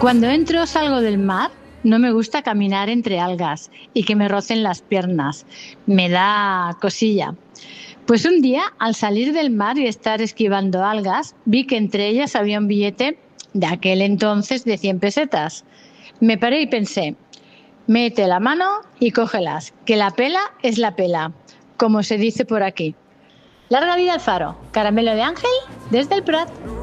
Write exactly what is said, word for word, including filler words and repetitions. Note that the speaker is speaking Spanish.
Cuando entro o salgo del mar, no me gusta caminar entre algas y que me rocen las piernas. Me da cosilla. Pues un día, al salir del mar y estar esquivando algas, vi que entre ellas había un billete de aquel entonces de cien pesetas. Me paré y pensé, mete la mano y cógelas, que la pela es la pela, como se dice por aquí. Larga vida al faro, caramelo de ángel desde el Prat.